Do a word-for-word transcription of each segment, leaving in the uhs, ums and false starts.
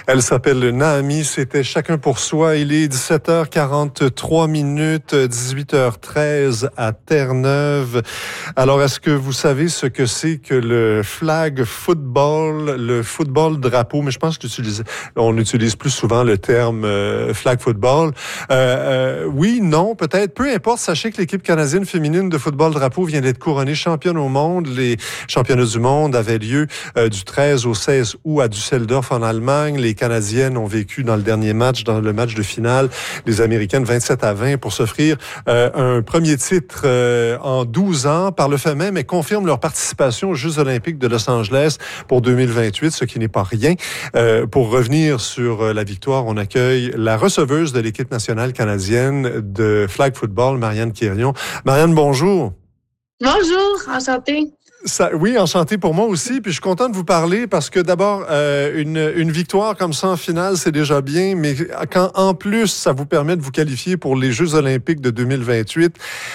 Elle s'appelle Naomi, c'était Chacun pour soi. Il est dix-sept heures quarante-trois minutes, dix-huit heures treize à Terre-Neuve. Alors, est-ce que vous savez ce que c'est que le flag football, le football drapeau? Mais je pense qu'on utilise plus souvent le terme euh, flag football. Euh, euh, oui, non, peut-être. Peu importe. Sachez que l'équipe canadienne féminine de football drapeau vient d'être couronnée championne au monde. Les championnats du monde avaient lieu euh, du treize au seize août à Düsseldorf en Allemagne. Les Canadiennes ont vécu dans le dernier match, dans le match de finale, les Américaines vingt-sept à vingt pour s'offrir euh, un premier titre euh, en douze ans. Par le fait même, elles confirment leur participation aux Jeux olympiques de Los Angeles pour deux mille vingt-huit, ce qui n'est pas rien. Euh, pour revenir sur euh, la victoire, on accueille la receveuse de l'équipe nationale canadienne de flag football, Marianne Quirion. Marianne, bonjour. Bonjour, enchantée. Ça, oui, enchanté pour moi aussi. Puis je suis content de vous parler parce que d'abord, euh, une, une victoire comme ça en finale, c'est déjà bien. Mais quand en plus, ça vous permet de vous qualifier pour les Jeux olympiques de deux mille vingt-huit,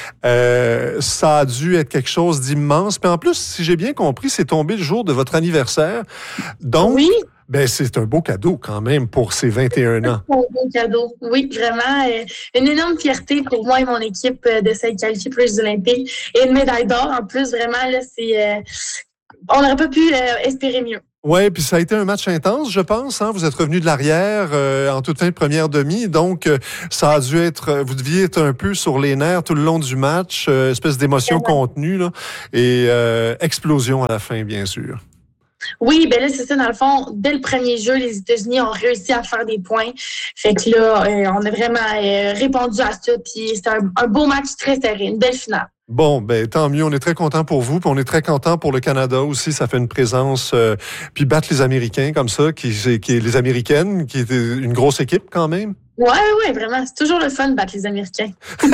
euh, ça a dû être quelque chose d'immense. Puis en plus, si j'ai bien compris, c'est tombé le jour de votre anniversaire. Donc, oui. Ben, c'est un beau cadeau quand même pour ces vingt et un ans. C'est un beau cadeau. Oui, vraiment. Euh, une énorme fierté pour moi et mon équipe euh, de s'être qualifiés pour les Jeux olympiques. Et une médaille d'or, en plus, vraiment, là, c'est, euh, on n'aurait pas pu euh, espérer mieux. Oui, puis ça a été un match intense, je pense. Hein? Vous êtes revenu de l'arrière euh, en toute fin de première demi, donc euh, ça a dû être... Vous deviez être un peu sur les nerfs tout le long du match, euh, espèce d'émotion ouais. contenue, là, et euh, explosion à la fin, bien sûr. Oui, ben là, c'est ça, dans le fond, dès le premier jeu, les États-Unis ont réussi à faire des points. Fait que là, euh, on a vraiment euh, répondu à ça, puis c'était un, un beau match très serré, une belle finale. Bon, ben tant mieux, on est très content pour vous, puis on est très content pour le Canada aussi, ça fait une présence, euh, puis battre les Américains comme ça, qui, qui les Américaines, qui est une grosse équipe quand même. Ouais, ouais, vraiment. C'est toujours le fun de battre les Américains.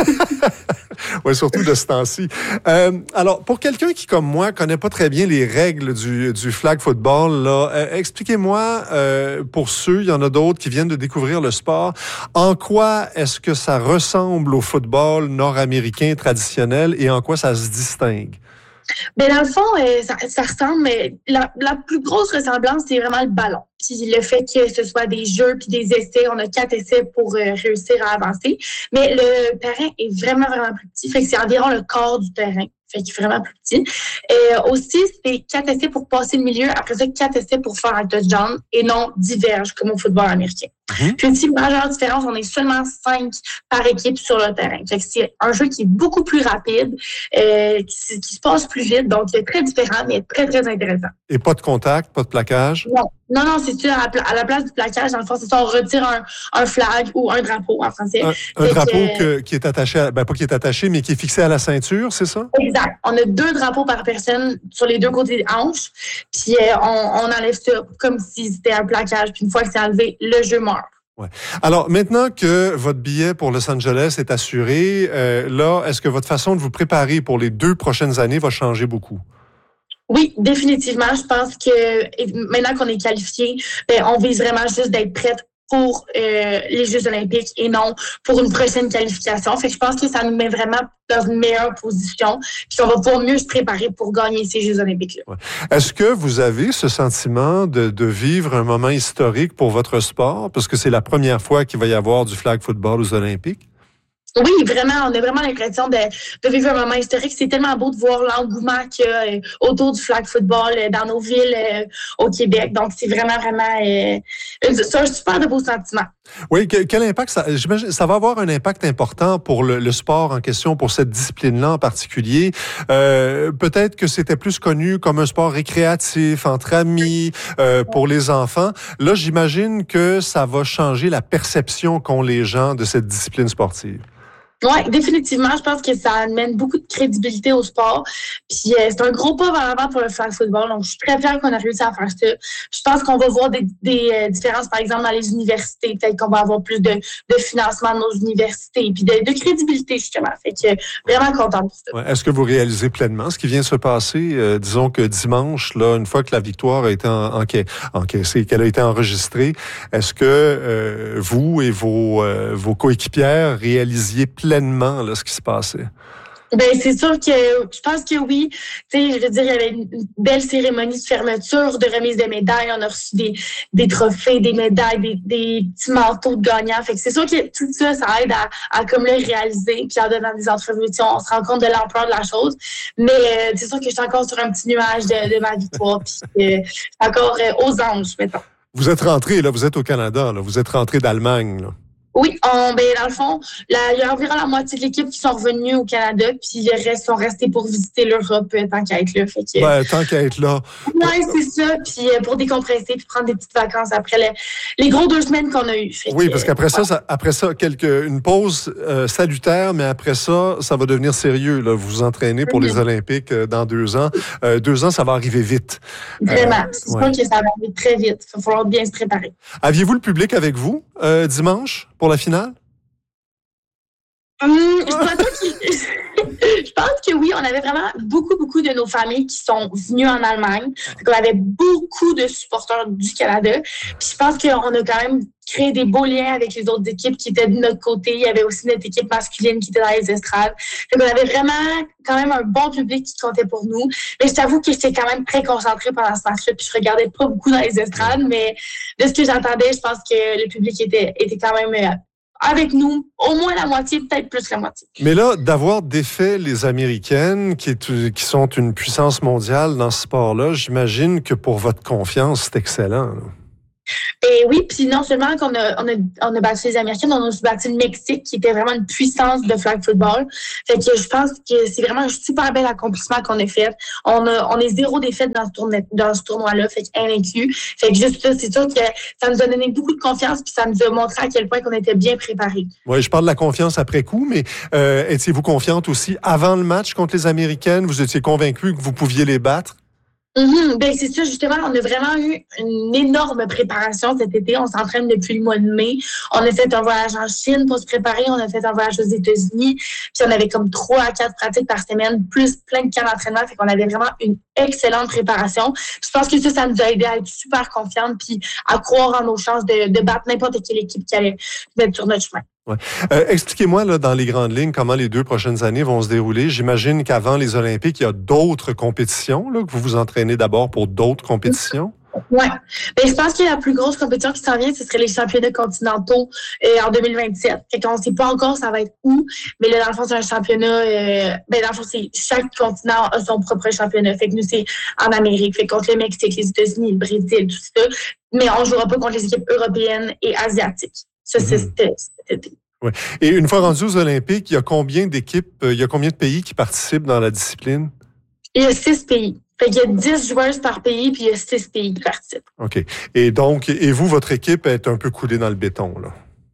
Oui, surtout de ce temps-ci. Euh, alors, pour quelqu'un qui, comme moi, connaît pas très bien les règles du, du flag football, là, euh, expliquez-moi, euh, pour ceux, il y en a d'autres qui viennent de découvrir le sport, en quoi est-ce que ça ressemble au football nord-américain traditionnel et en quoi ça se distingue? Ben dans le fond, euh, ça, ça ressemble, mais la, la plus grosse ressemblance, c'est vraiment le ballon. Puis le fait que ce soit des jeux puis des essais, on a quatre essais pour euh, réussir à avancer. Mais le terrain est vraiment, vraiment plus petit. Fait que c'est environ le quart du terrain. Fait qu'il est vraiment plus petit. Et aussi, c'est quatre essais pour passer le milieu. Après ça, quatre essais pour faire un touchdown et non diverge comme au football américain. Mm-hmm. Puis aussi, majeure différence, on est seulement cinq par équipe sur le terrain. Fait que c'est un jeu qui est beaucoup plus rapide, euh, qui, qui se passe plus vite. Donc, c'est très différent, mais très, très intéressant. Et pas de contact, pas de plaquage? Non. Non, non, c'est sûr, à, à la place du plaquage, dans le fond, c'est ça, on retire un, un flag ou un drapeau en français. Un, un drapeau que, que, qui est attaché, à, ben pas qui est attaché, mais qui est fixé à la ceinture, c'est ça? Exact. On a deux drapeaux par personne sur les deux côtés des hanches, puis euh, on, on enlève ça comme si c'était un plaquage, puis une fois que c'est enlevé, le jeu meurt. Ouais. Alors, maintenant que votre billet pour Los Angeles est assuré, euh, là, est-ce que votre façon de vous préparer pour les deux prochaines années va changer beaucoup? Oui, définitivement. Je pense que maintenant qu'on est qualifié, ben, on vise vraiment juste d'être prête pour euh, les Jeux olympiques et non pour une prochaine qualification. Fait que je pense que ça nous met vraiment dans une meilleure position puis qu'on va pouvoir mieux se préparer pour gagner ces Jeux olympiques-là. Ouais. Est-ce que vous avez ce sentiment de, de vivre un moment historique pour votre sport? Parce que c'est la première fois qu'il va y avoir du flag football aux Olympiques. Oui, vraiment, on a vraiment l'impression de, de vivre un moment historique. C'est tellement beau de voir l'engouement qu'il y a euh, autour du flag football euh, dans nos villes euh, au Québec. Donc, c'est vraiment, vraiment... Euh, c'est un super de beau sentiment. Oui, que, quel impact ça... J'imagine, ça va avoir un impact important pour le, le sport en question, pour cette discipline-là en particulier. Euh, peut-être que c'était plus connu comme un sport récréatif, entre amis, euh, pour les enfants. Là, j'imagine que ça va changer la perception qu'ont les gens de cette discipline sportive. Oui, définitivement. Je pense que ça amène beaucoup de crédibilité au sport. Puis euh, c'est un gros pas vers l'avant pour le flag football. Donc, je suis très fière qu'on a réussi à faire ça. Je pense qu'on va voir des, des euh, différences, par exemple, dans les universités. Peut-être qu'on va avoir plus de, de financement dans nos universités. Puis de, de crédibilité, justement. Fait que vraiment contente pour ça. Ouais. Est-ce que vous réalisez pleinement ce qui vient de se passer? Euh, disons que dimanche, là, une fois que la victoire a été en, enca- encaissée, qu'elle a été enregistrée, est-ce que euh, vous et vos, euh, vos coéquipières réalisiez pleinement là, ce qui se passait? Ben c'est sûr que je pense que oui. Tu sais, je veux dire, il y avait une belle cérémonie de fermeture, de remise de médailles. On a reçu des, des trophées, des médailles, des, des petits manteaux de gagnants. Fait que c'est sûr que tout ça, ça aide à, à comme le réaliser. Puis en donnant des entrevues, on se rend compte de l'ampleur de la chose. Mais euh, c'est sûr que je suis encore sur un petit nuage de, de ma victoire. Puis euh, je suis encore euh, aux anges, mettons. Vous êtes rentré, là, vous êtes au Canada, là, vous êtes rentré d'Allemagne, là. Oui, on, ben, dans le fond, là, il y a environ la moitié de l'équipe qui sont revenus au Canada, puis le reste sont restés pour visiter l'Europe euh, tant qu'à être là. Fait que, ben, tant qu'à être là. Oui, c'est ça. Puis euh, pour décompresser, puis prendre des petites vacances après le, les gros deux semaines qu'on a eues. Fait oui, que, parce qu'après ça, ça, après ça, quelques, une pause euh, salutaire, mais après ça, ça va devenir sérieux. Là. Vous vous entraînez pour mm-hmm. les Olympiques euh, dans deux ans. Euh, deux ans, ça va arriver vite. Vraiment. Euh, c'est ouais. sûr que ça va arriver très vite. Il va falloir bien se préparer. Aviez-vous le public avec vous euh, dimanche pour la finale? Hum, je pense que je pense que oui, on avait vraiment beaucoup, beaucoup de nos familles qui sont venues en Allemagne. On avait beaucoup de supporters du Canada. Puis je pense qu'on a quand même créé des beaux liens avec les autres équipes qui étaient de notre côté. Il y avait aussi notre équipe masculine qui était dans les estrades. Donc, on avait vraiment quand même un bon public qui comptait pour nous. Mais je t'avoue que j'étais quand même très concentrée pendant ce match-là. Puis je regardais pas beaucoup dans les estrades. Mais de ce que j'entendais, je pense que le public était, était quand même avec nous, au moins la moitié, peut-être plus la moitié. Mais là, d'avoir défait les Américaines, qui, est, qui sont une puissance mondiale dans ce sport-là, j'imagine que pour votre confiance, c'est excellent. Là. Et oui, puis non seulement qu'on a, on a, on a battu les Américaines, on a aussi battu le Mexique, qui était vraiment une puissance de flag football. Fait que je pense que c'est vraiment un super bel accomplissement qu'on a fait. On a, on est zéro défaite dans ce tournoi, dans ce tournoi-là, fait qu'un inclus. Fait que juste ça, c'est sûr que ça nous a donné beaucoup de confiance, puis ça nous a montré à quel point qu'on était bien préparés. Oui, je parle de la confiance après coup, mais euh, étiez-vous confiante aussi avant le match contre les Américaines? Vous étiez convaincue que vous pouviez les battre? Mm-hmm. Ben c'est ça, justement, on a vraiment eu une énorme préparation cet été. On s'entraîne depuis le mois de mai. On a fait un voyage en Chine pour se préparer. On a fait un voyage aux États-Unis. Puis on avait comme trois à quatre pratiques par semaine, plus plein de camps d'entraînement. Fait qu'on avait vraiment une excellente préparation. Je pense que ça, ça nous a aidé à être super confiantes puis à croire en nos chances de, de battre n'importe quelle équipe qui allait mettre sur notre chemin. Ouais. Euh, expliquez-moi là, dans les grandes lignes comment les deux prochaines années vont se dérouler. J'imagine qu'avant les Olympiques, il y a d'autres compétitions, là, que vous vous entraînez d'abord pour d'autres compétitions. Oui. Ben, je pense que la plus grosse compétition qui s'en vient, ce serait les championnats continentaux euh, en deux mille vingt-sept. Fait qu'on ne sait pas encore ça va être où, mais là, dans le fond, c'est un championnat. Euh, ben, dans le fond, c'est chaque continent a son propre championnat. Fait que nous, c'est en Amérique. Fait contre le Mexique, les États-Unis, le Brésil, tout ça. Mais on ne jouera pas contre les équipes européennes et asiatiques. Ça, c'est mm-hmm. cet été. Ouais. Et une fois rendu aux Olympiques, il y a combien d'équipes, il y a combien de pays qui participent dans la discipline? Il y a six pays. Fait qu'il y a dix joueuses par pays, puis il y a six pays qui participent. OK. Et donc, et vous, votre équipe est un peu coulée dans le béton, là?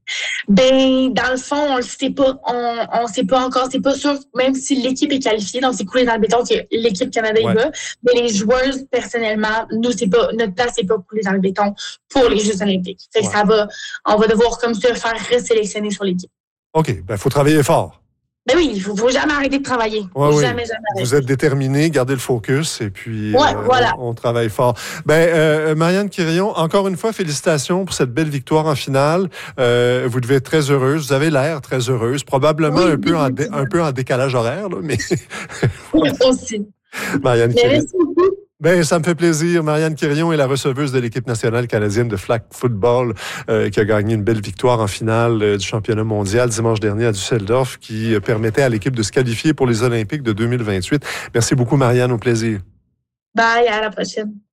Ben, dans le fond, on le sait pas. On, on sait pas encore. C'est pas sûr, même si l'équipe est qualifiée, donc c'est coulé dans le béton que l'équipe Canada y va. Mais les joueuses, personnellement, nous, c'est pas, notre place n'est pas coulée dans le béton pour les Jeux olympiques. Fait que ouais. ça va, on va devoir comme ça faire resélectionner sur l'équipe. OK. Ben, faut travailler fort. Ben oui, il faut, faut jamais arrêter de travailler. Ouais, faut oui. jamais, jamais arrêter. Vous êtes déterminés, gardez le focus et puis ouais, euh, voilà. on, on travaille fort. Ben, euh, Marianne Quirion, encore une fois, félicitations pour cette belle victoire en finale. Euh, vous devez être très heureuse. Vous avez l'air très heureuse, probablement oui, un, peu en dé, un peu en décalage horaire, là, mais... oui, aussi. Marianne mais Quirion. merci beaucoup. Ben, ça me fait plaisir. Marianne Quirion est la receveuse de l'équipe nationale canadienne de flag football euh, qui a gagné une belle victoire en finale euh, du championnat mondial dimanche dernier à Düsseldorf qui euh, permettait à l'équipe de se qualifier pour les Olympiques de deux mille vingt-huit. Merci beaucoup, Marianne. Au plaisir. Bye, à la prochaine.